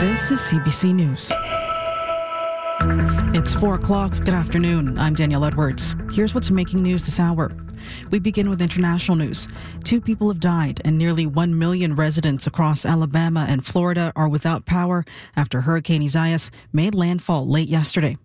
This is CBC News. It's 4 o'clock. Good afternoon. I'm Danielle Edwards. Here's what's making news this hour. We begin with international news. 2 people have died and nearly 1 million residents across Alabama and Florida are without power after Hurricane Isaias made landfall late yesterday.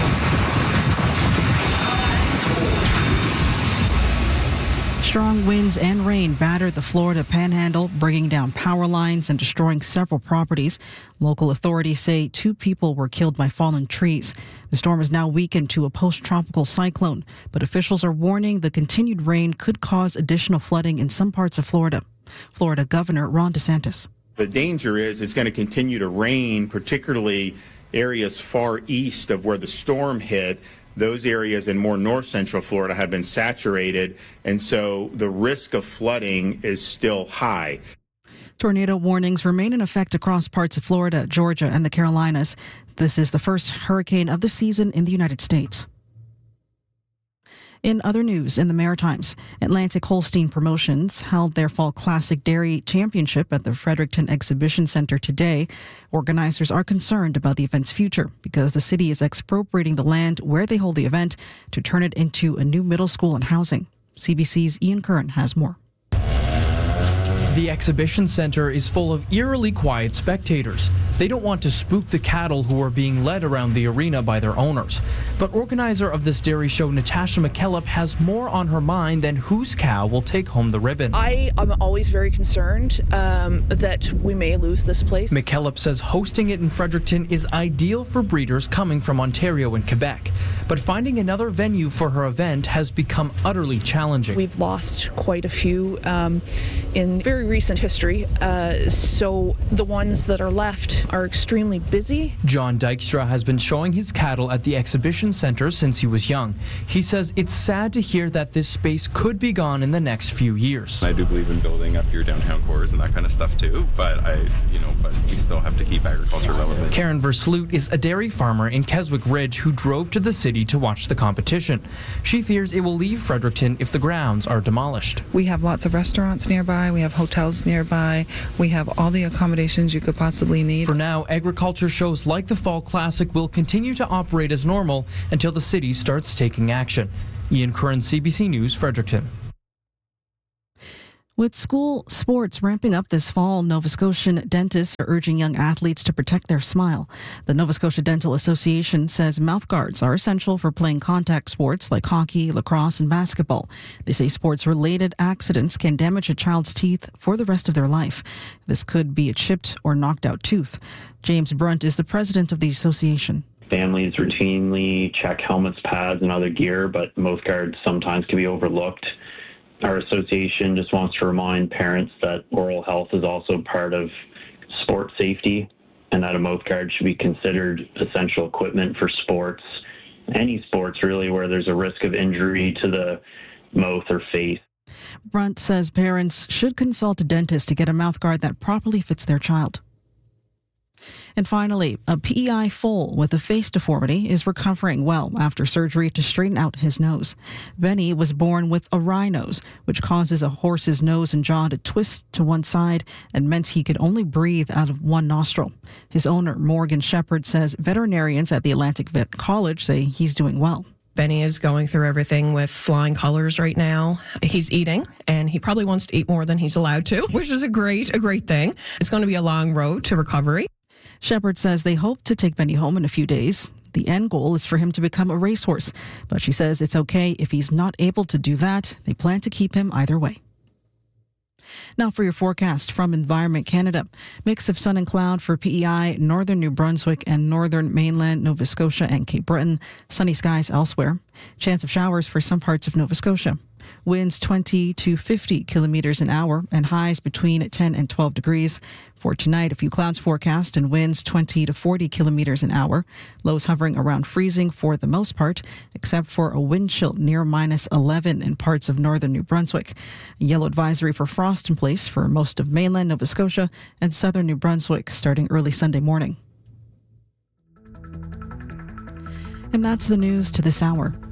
Strong winds and rain battered the Florida Panhandle, bringing down power lines and destroying several properties. Local authorities say 2 people were killed by fallen trees. The storm is now weakened to a post-tropical cyclone, but officials are warning the continued rain could cause additional flooding in some parts of Florida. Florida Governor Ron DeSantis. The danger is it's going to continue to rain, particularly areas far east of where the storm hit. Those areas in more north central Florida have been saturated, and so the risk of flooding is still high. Tornado warnings remain in effect across parts of Florida, Georgia, and the Carolinas. This is the first hurricane of the season in the United States. In other news, in the Maritimes, Atlantic Holstein Promotions held their Fall Classic Dairy Championship at the Fredericton Exhibition Centre today. Organizers are concerned about the event's future because the city is expropriating the land where they hold the event to turn it into a new middle school and housing. CBC's Ian Curran has more. The exhibition center is full of eerily quiet spectators. They don't want to spook the cattle who are being led around the arena by their owners. But organizer of this dairy show, Natasha McKellop, has more on her mind than whose cow will take home the ribbon. I am always very concerned that we may lose this place. McKellop says hosting it in Fredericton is ideal for breeders coming from Ontario and Quebec. But finding another venue for her event has become utterly challenging. We've lost quite a few in very recent history, so the ones that are left are extremely busy. John Dykstra has been showing his cattle at the exhibition center since he was young. He says it's sad to hear that this space could be gone in the next few years. I do believe in building up your downtown cores and that kind of stuff too, but we still have to keep agriculture relevant. Karen Versloot is a dairy farmer in Keswick Ridge who drove to the city to watch the competition. She fears it will leave Fredericton if the grounds are demolished. We have lots of restaurants nearby, we have hotels nearby, we have all the accommodations you could possibly need. For now, agriculture shows like the Fall Classic will continue to operate as normal until the city starts taking action. Ian Curran, CBC News, Fredericton. With school sports ramping up this fall, Nova Scotian dentists are urging young athletes to protect their smile. The Nova Scotia Dental Association says mouthguards are essential for playing contact sports like hockey, lacrosse, and basketball. They say sports-related accidents can damage a child's teeth for the rest of their life. This could be a chipped or knocked out tooth. James Brunt is the president of the association. Families routinely check helmets, pads, and other gear, but mouthguards sometimes can be overlooked. Our association just wants to remind parents that oral health is also part of sport safety and that a mouthguard should be considered essential equipment for sports, any sports really, where there's a risk of injury to the mouth or face. Brunt says parents should consult a dentist to get a mouthguard that properly fits their child. And finally, a PEI foal with a face deformity is recovering well after surgery to straighten out his nose. Benny was born with a wry nose, which causes a horse's nose and jaw to twist to one side and meant he could only breathe out of one nostril. His owner, Morgan Shepard, says veterinarians at the Atlantic Vet College say he's doing well. Benny is going through everything with flying colors right now. He's eating, and he probably wants to eat more than he's allowed to, which is a great thing. It's going to be a long road to recovery. Shepard says they hope to take Benny home in a few days. The end goal is for him to become a racehorse, but she says it's okay if he's not able to do that. They plan to keep him either way. Now for your forecast from Environment Canada. Mix of sun and cloud for PEI, northern New Brunswick and northern mainland Nova Scotia and Cape Breton. Sunny skies elsewhere. Chance of showers for some parts of Nova Scotia. Winds 20 to 50 kilometers an hour and highs between 10 and 12 degrees. For tonight, a few clouds forecast and winds 20 to 40 kilometers an hour. Lows hovering around freezing for the most part, except for a wind chill near minus 11 in parts of northern New Brunswick. A yellow advisory for frost in place for most of mainland Nova Scotia and southern New Brunswick starting early Sunday morning. And that's the news to this hour.